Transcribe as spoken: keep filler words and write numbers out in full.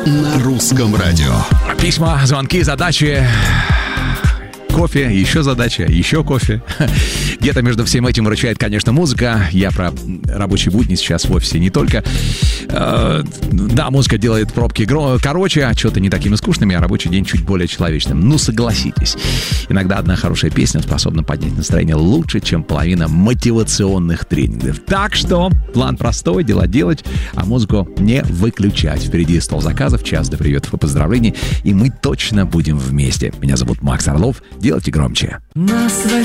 на русском радио. Письма, звонки, задачи. Кофе, еще задача, еще кофе. Где-то между всем этим выручает, конечно, музыка. Я про рабочие будни сейчас в офисе не только. Э, да, музыка делает пробки гро- короче, а что-то не такими скучными, а рабочий день чуть более человечным. Ну, согласитесь. Иногда одна хорошая песня способна поднять настроение лучше, чем половина мотивационных тренингов. Так что план простой, дела делать, а музыку не выключать. Впереди стол заказов, час до приветов и поздравлений, и мы точно будем вместе. Меня зовут Макс Орлов. Делайте громче.